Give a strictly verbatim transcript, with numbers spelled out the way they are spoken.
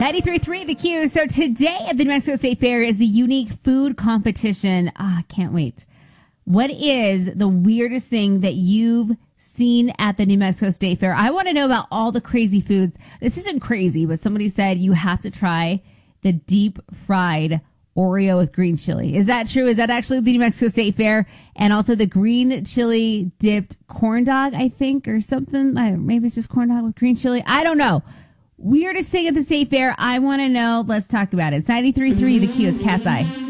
ninety-three point three The Q. So today at the New Mexico State Fair is the unique food competition. Ah, can't wait. What is the weirdest thing that you've seen at the New Mexico State Fair? I want to know about all the crazy foods. This isn't crazy, but somebody said you have to try the deep fried Oreo with green chili. Is that true? Is that actually the New Mexico State Fair? And also the green chili dipped corn dog, I think, or something. Maybe it's just corn dog with green chili. I don't know. Weirdest thing at the State Fair. I want to know. Let's talk about it. It's ninety-three point three The Q. It's Cat's Eye.